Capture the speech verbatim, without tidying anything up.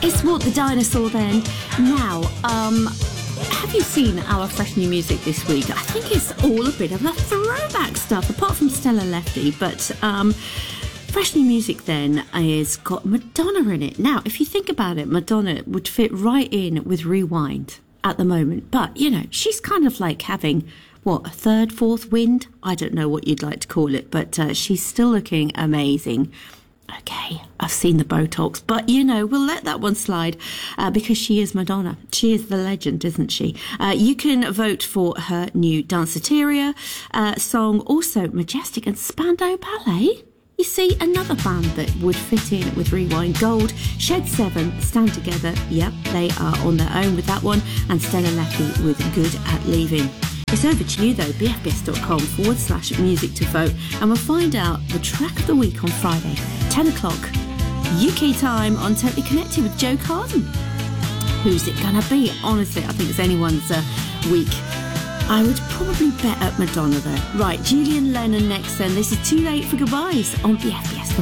It's Walk the Dinosaur then. Now, um, have you seen our fresh new music this week? I think it's all a bit of a throwback stuff, apart from Stella Lefty, but um, fresh new music then is got Madonna in it. Now, if you think about it, Madonna would fit right in with Rewind at the moment, but, you know, she's kind of like having, what, a third, fourth wind? I don't know what you'd like to call it, but uh, she's still looking amazing. Okay, I've seen the Botox, but, you know, we'll let that one slide uh, because she is Madonna. She is the legend, isn't she? Uh, you can vote for her new Danceteria uh, song, also Majestic and Spandau Ballet. You see, another band that would fit in with Rewind. Gold, Shed seven, Stand Together. Yep, they are on their own with that one. And Stella Lefty with Good at Leaving. It's over to you though, bfbs.com forward slash music to vote, and we'll find out the track of the week on Friday, ten o'clock U K time on Totally Connected with Joe Carden. Who's it gonna be? Honestly, I think it's anyone's uh, week. I would probably bet at Madonna though. Right, Julian Lennon next then. This is Too Late for Goodbyes on B F B S.